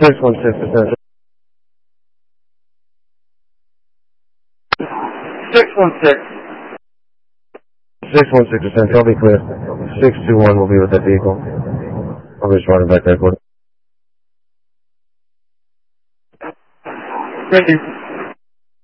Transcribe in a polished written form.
616%. 616. 616%, they'll be clear. 621 will be with that vehicle. I'll be responding back there for it. Thank you.